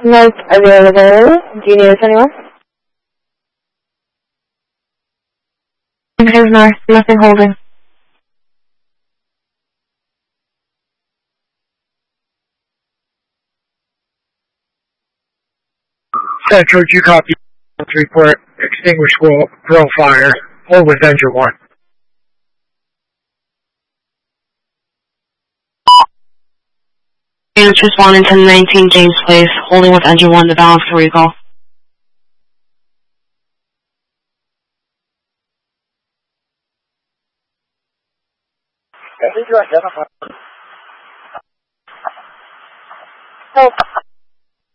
Not available. Do you need anyone? Here's North. Nothing holding. Central, do you copy? Report extinguish grill fire. Hold with engine 1. Units responding to 19 James Place, holding with engine 1 to balance the recall. I think you identified. Help.